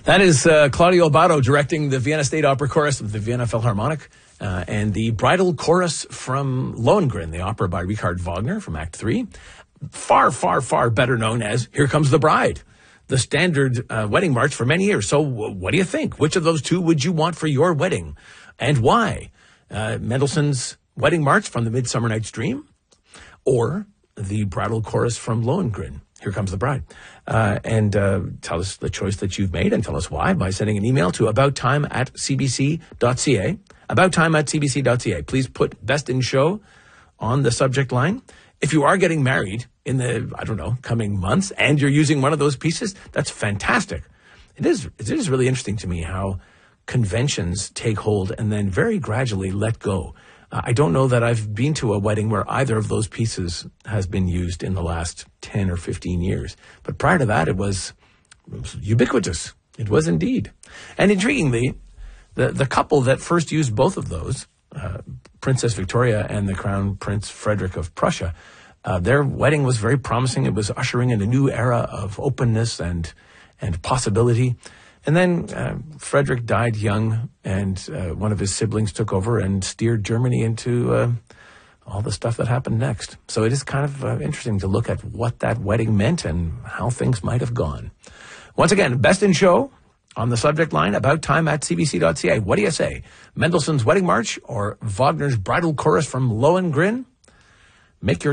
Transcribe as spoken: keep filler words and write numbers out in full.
That is uh, Claudio Abbado directing the Vienna State Opera Chorus of the Vienna Philharmonic uh, and the bridal chorus from Lohengrin, the opera by Richard Wagner from Act Three. Far, far, far better known as Here Comes the Bride, the standard uh, wedding march for many years. So w- what do you think? Which of those two would you want for your wedding and why? Uh, Mendelssohn's Wedding March from the Midsummer Night's Dream or the bridal chorus from Lohengrin, Here Comes the Bride? Uh, and uh, tell us the choice that you've made and tell us why by sending an email to abouttime at cbc.ca. Abouttime at cbc.ca. Please put Best in Show on the subject line. If you are getting married in the, I don't know, coming months and you're using one of those pieces, that's fantastic. It is, it is really interesting to me how conventions take hold and then very gradually let go. Uh, I don't know that I've been to a wedding where either of those pieces has been used in the last ten or fifteen years. But prior to that, it was, it was ubiquitous. It was indeed. And intriguingly, the, the couple that first used both of those, uh, Princess Victoria and the Crown Prince Frederick of Prussia, uh, their wedding was very promising. It was ushering in a new era of openness and and possibility. And then uh, Frederick died young, and uh, one of his siblings took over and steered Germany into uh, all the stuff that happened next. So it is kind of uh, interesting to look at what that wedding meant and how things might have gone. Once again, Best in Show on the subject line, about time at cbc.ca. What do you say? Mendelssohn's Wedding March or Wagner's bridal chorus from Lohengrin? Make your